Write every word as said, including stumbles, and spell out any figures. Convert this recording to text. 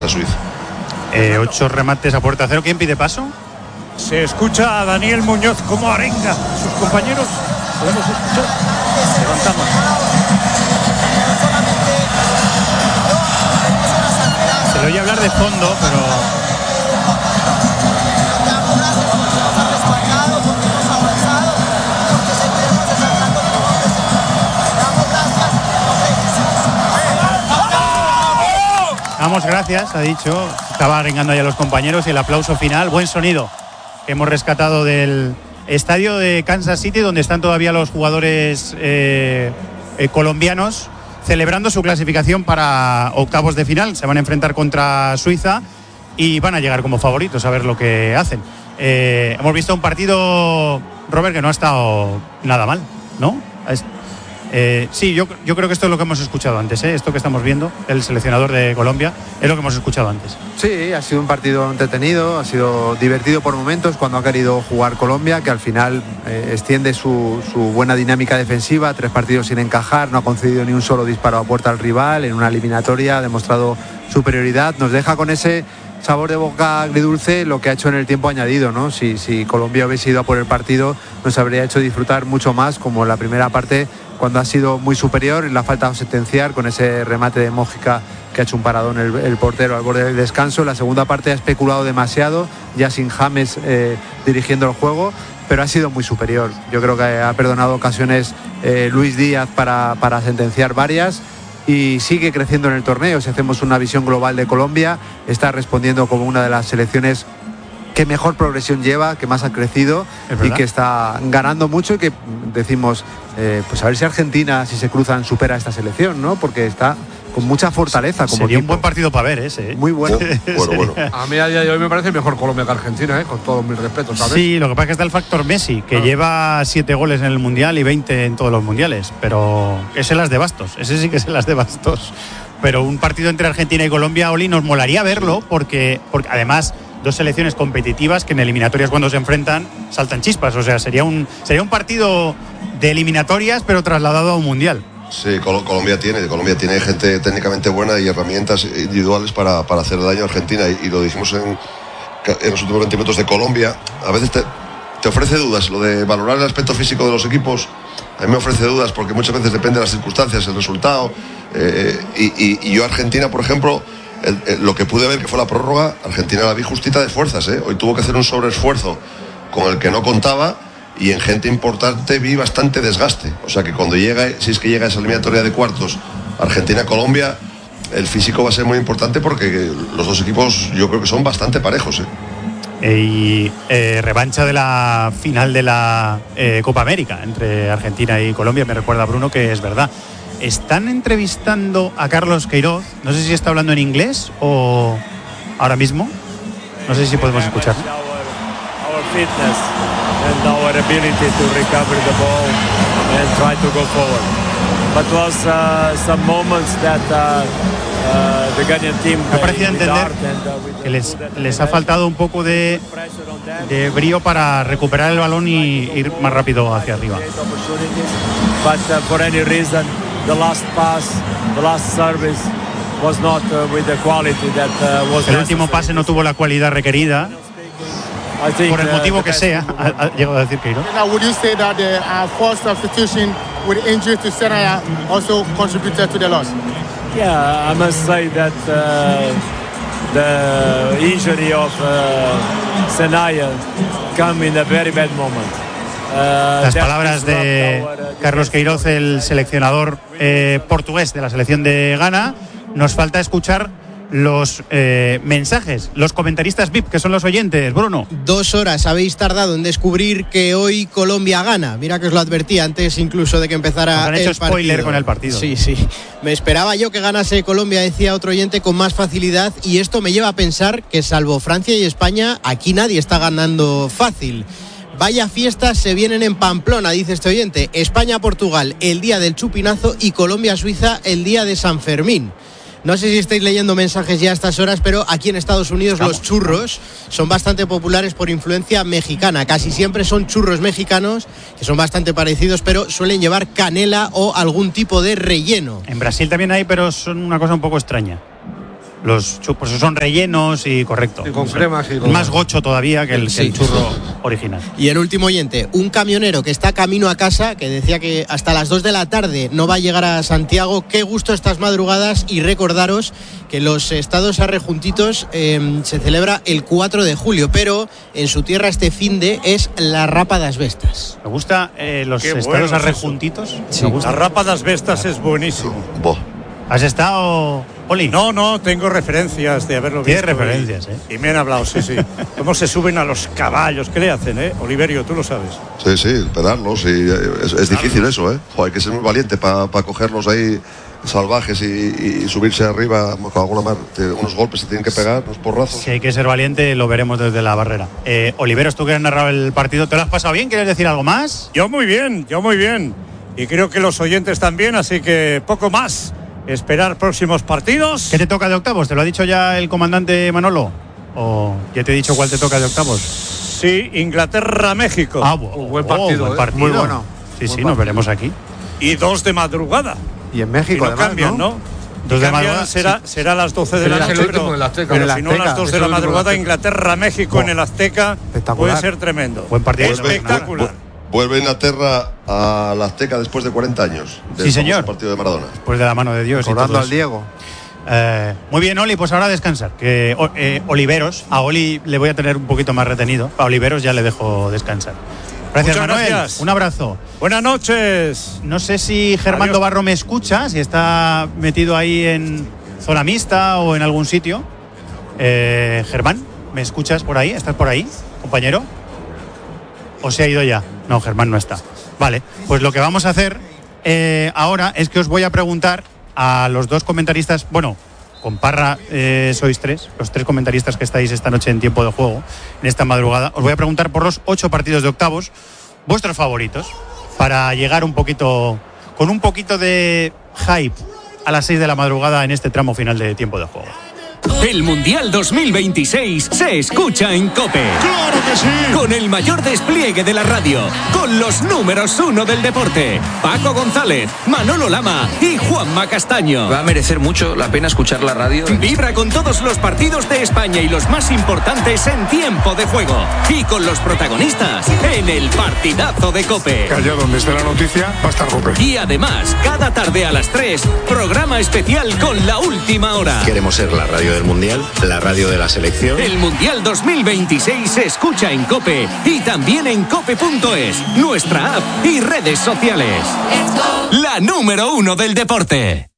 Suiza. Eh, ocho remates a puerta cero. ¿Quién pide paso? Se escucha a Daniel Muñoz como arenga a sus compañeros. Podemos escuchar. Levantamos. Se le oye hablar de fondo, pero... Damos gracias, ha dicho. Estaba arengando ya a los compañeros y el aplauso final. Buen sonido que hemos rescatado del estadio de Kansas City, donde están todavía los jugadores eh, eh, colombianos celebrando su clasificación para octavos de final. Se van a enfrentar contra Suiza y van a llegar como favoritos a ver lo que hacen. Eh, hemos visto un partido, Robert, que no ha estado nada mal, ¿no? Es, Eh, sí, yo, yo creo que esto es lo que hemos escuchado antes, ¿eh? Esto que estamos viendo, el seleccionador de Colombia, es lo que hemos escuchado antes. Sí, ha sido un partido entretenido, ha sido divertido por momentos cuando ha querido jugar Colombia, que al final eh, extiende su, su buena dinámica defensiva, tres partidos sin encajar, no ha concedido ni un solo disparo a puerta al rival, en una eliminatoria ha demostrado superioridad, nos deja con ese sabor de boca agridulce lo que ha hecho en el tiempo añadido, ¿no? Si, si Colombia hubiese ido a por el partido, nos habría hecho disfrutar mucho más, como en la primera parte, cuando ha sido muy superior y le ha faltado sentenciar con ese remate de Mójica que ha hecho un paradón el, el portero al borde del descanso. La segunda parte ha especulado demasiado, ya sin James eh, dirigiendo el juego, pero ha sido muy superior. Yo creo que ha perdonado ocasiones eh, Luis Díaz para, para sentenciar varias y sigue creciendo en el torneo. Si hacemos una visión global de Colombia, está respondiendo como una de las selecciones que mejor progresión lleva, que más ha crecido y que está ganando mucho y que decimos, eh, pues a ver si Argentina, si se cruzan, supera esta selección, ¿no? Porque está con mucha fortaleza. Como sería equipo. Un buen partido para ver ese, ¿eh? Muy bueno. bueno, bueno. A mí a día de hoy me parece mejor Colombia que Argentina, ¿eh? Con todos mis respetos, ¿sabes? Sí, lo que pasa es que está el factor Messi, que ah. lleva siete goles en el Mundial y veinte en todos los Mundiales, pero ese las de bastos, ese sí que es las de bastos. Pero un partido entre Argentina y Colombia, Oli, nos molaría verlo porque, porque además dos selecciones competitivas que en eliminatorias cuando se enfrentan saltan chispas, o sea, sería un sería un partido de eliminatorias pero trasladado a un mundial. Sí, Col- Colombia tiene Colombia tiene gente técnicamente buena y herramientas individuales para, para hacer daño a Argentina y, y lo dijimos en, en los últimos veinte minutos de Colombia. A veces te, te ofrece dudas lo de valorar el aspecto físico de los equipos. A mí me ofrece dudas porque muchas veces depende de las circunstancias, el resultado eh, y, y, y yo Argentina, por ejemplo, El, el, lo que pude ver que fue la prórroga, Argentina la vi justita de fuerzas, ¿eh? Hoy tuvo que hacer un sobreesfuerzo con el que no contaba y en gente importante vi bastante desgaste, o sea que cuando llega, si es que llega esa eliminatoria de cuartos Argentina-Colombia, el físico va a ser muy importante porque los dos equipos yo creo que son bastante parejos, ¿eh? Y eh, revancha de la final de la eh, Copa América entre Argentina y Colombia, me recuerda Bruno que es verdad. Están entrevistando a Carlos Queiroz, no sé si está hablando en inglés o ahora mismo, no sé si podemos escuchar. Our fitness and our ability to recover the ball and try to go forward. But was uh, some moments that uh, uh, the Ghanaian team me ha parecido entender que les, les ha faltado un poco de, de brío para recuperar el balón y ir más rápido hacia arriba. But uh, for any reason the last pass, the last service was not uh, with the quality that uh, was el último pase no tuvo la cualidad requerida por el motivo que sea, ha, ha llegado a decir Queiroz. Would you say that the uh, forced substitution with injury to Senaya also contributed to the loss? Yeah, I must say that uh, the injury of uh, Senaya come in a very bad moment. Uh, Las palabras de Carlos Queiroz, el seleccionador eh, portugués de la selección de Ghana. Nos falta escuchar los eh, mensajes, los comentaristas V I P, que son los oyentes. Bruno. Dos horas habéis tardado en descubrir que hoy Colombia gana. Mira que os lo advertí antes incluso de que empezara Nos han el hecho spoiler partido. Con el partido. Sí, sí. Me esperaba yo que ganase Colombia, decía otro oyente, con más facilidad, y esto me lleva a pensar que salvo Francia y España, aquí nadie está ganando fácil. Vaya fiestas se vienen en Pamplona, dice este oyente. España-Portugal el día del chupinazo y Colombia-Suiza el día de San Fermín. No sé si estáis leyendo mensajes ya a estas horas, pero aquí en Estados Unidos Vamos. los churros son bastante populares por influencia mexicana. Casi siempre son churros mexicanos, que son bastante parecidos, pero suelen llevar canela o algún tipo de relleno. En Brasil también hay, pero son una cosa un poco extraña. Los churros son rellenos y correcto. Y con cremas y más gocho todavía que el, sí. que el churro original. Y el último oyente, un camionero que está camino a casa, que decía que hasta las dos de la tarde no va a llegar a Santiago. Qué gusto estas madrugadas, y recordaros que los estados arrejuntitos eh, se celebra el cuatro de julio, pero en su tierra este finde es la Rapa das Vestas. Me gusta eh, los Qué estados bueno es arrejuntitos. Sí. Me gusta. La Rapa das Vestas es buenísimo. Boh. ¿Has estado, Oli? No, no, tengo referencias de haberlo Tienes visto. referencias, y, ¿eh? Y me han hablado, sí, sí. Cómo se suben a los caballos, ¿qué le hacen, eh? Oliverio, tú lo sabes. Sí, sí, pedarlos. Y es, es difícil eso, ¿eh? Jo, hay que ser muy valiente para pa cogerlos ahí salvajes y, y subirse arriba con alguna mar. Unos golpes se tienen que pegar, unos porrazos. Si hay que ser valiente, lo veremos desde la barrera. Eh, Oliveros, tú que has narrado el partido, ¿te lo has pasado bien? ¿Quieres decir algo más? Yo muy bien, yo muy bien. Y creo que los oyentes también, así que poco más. Esperar próximos partidos. ¿Qué te toca de octavos? ¿Te lo ha dicho ya el comandante Manolo? ¿O ya te he dicho cuál te toca de octavos? Sí, Inglaterra-México. Ah, Un buen partido, buen ¿eh? partido. Muy bueno. Sí, Buen sí, partido. nos veremos aquí. Y dos de madrugada. Y en Y México, no además, cambian, ¿no? Dos Y de cambian, madrugada, será, sí. será a las doce de Pero la es el noche, último pero, en el Azteca. pero En el si no a las Azteca, dos es de el la último en el madrugada, Azteca. Inglaterra-México Oh. en el Azteca Espectacular. puede ser tremendo. Buen partido. Espectacular. Vuelve Inglaterra a la Azteca después de cuarenta años. Del Sí, señor. famoso partido de Maradona. Pues de la mano de Dios. y Recordando todo al eso. Diego. Eh, muy bien, Oli, pues ahora a descansar. Que o- eh, Oliveros, a Oli le voy a tener un poquito más retenido. A Oliveros ya le dejo descansar. Gracias, Muchas Manuel. gracias. Un abrazo. Buenas noches. No sé si Germán Adiós. Barro me escucha, si está metido ahí en zona mixta o en algún sitio. Eh, Germán, ¿me escuchas por ahí? ¿Estás por ahí, compañero? ¿O se ha ido ya? No, Germán no está. Vale, pues lo que vamos a hacer eh, ahora es que os voy a preguntar a los dos comentaristas, bueno, con Parra eh, sois tres, los tres comentaristas que estáis esta noche en tiempo de juego, en esta madrugada, os voy a preguntar por los ocho partidos de octavos, vuestros favoritos, para llegar un poquito, con un poquito de hype a las seis de la madrugada en este tramo final de tiempo de juego. El Mundial dos mil veintiséis se escucha en COPE. ¡Claro que sí! Con el mayor despliegue de la radio, con los números uno del deporte, Paco González, Manolo Lama y Juanma Castaño. Va a merecer mucho la pena escuchar la radio. Vibra con todos los partidos de España y los más importantes en tiempo de juego. Y con los protagonistas en el partidazo de COPE. Allá donde esté la noticia va a estar COPE. Y además, cada tarde a las tres, programa especial con la última hora. Queremos ser la radio del Mundial, la radio de la selección. El Mundial dos mil veintiséis se escucha en COPE y también en cope punto es, nuestra app y redes sociales. La número uno del deporte.